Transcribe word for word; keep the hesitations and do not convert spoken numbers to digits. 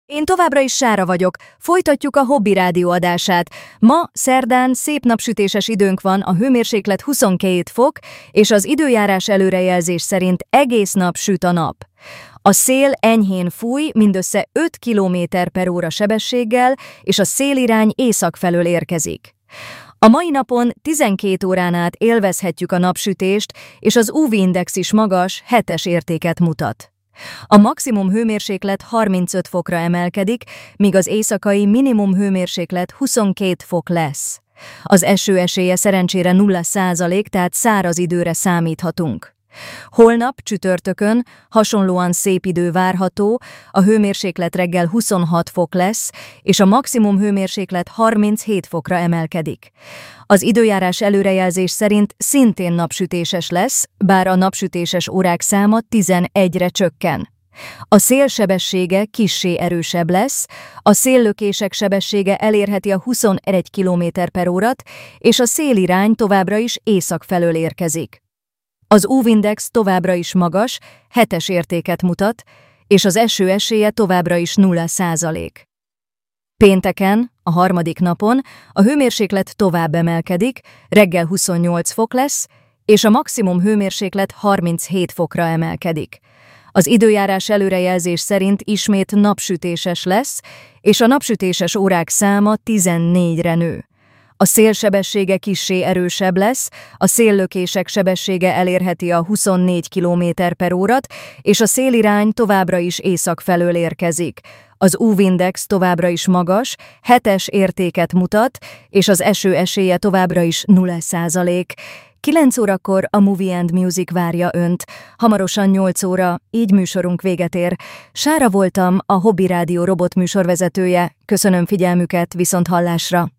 Én továbbra is Sára vagyok, folytatjuk a Hobby Rádió adását. Ma, szerdán szép napsütéses időnk van, a hőmérséklet huszonkét fok, és az időjárás előrejelzés szerint egész nap süt a nap. A szél enyhén fúj, mindössze öt kilométer per óra sebességgel, és a szélirány észak felől érkezik. A mai napon tizenkét órán át élvezhetjük a napsütést, és az u vé-index is magas, hetes értéket mutat. A maximum hőmérséklet harmincöt fokra emelkedik, míg az éjszakai minimum hőmérséklet huszonkét fok lesz. Az eső esélye szerencsére nulla százalék, tehát száraz időre számíthatunk. Holnap, csütörtökön hasonlóan szép idő várható, a hőmérséklet reggel huszonhat fok lesz, és a maximum hőmérséklet harminchét fokra emelkedik. Az időjárás előrejelzés szerint szintén napsütéses lesz, bár a napsütéses órák száma tizenegyre csökken. A szél sebessége kissé erősebb lesz, a széllökések sebessége elérheti a huszonegy kilométer per órát, és a szélirány továbbra is észak felől érkezik. Az u vé-index továbbra is magas, hetes értéket mutat, és az eső esélye továbbra is nulla százalék. Pénteken, a harmadik napon a hőmérséklet tovább emelkedik, reggel huszonnyolc fok lesz, és a maximum hőmérséklet harminchét fokra emelkedik. Az időjárás előrejelzés szerint ismét napsütéses lesz, és a napsütéses órák száma tizennégyre nő. A szél sebessége kissé erősebb lesz, a széllökések sebessége elérheti a huszonnégy kilométer per órát, és a szélirány továbbra is észak felől érkezik. Az u vé-index továbbra is magas, hetes értéket mutat, és az eső esélye továbbra is nulla százalék. kilenc órakor a Movie and Music várja önt, hamarosan nyolc óra, így műsorunk véget ér. Sára voltam, a Hobby Rádió robot műsorvezetője, köszönöm figyelmüket, viszont hallásra!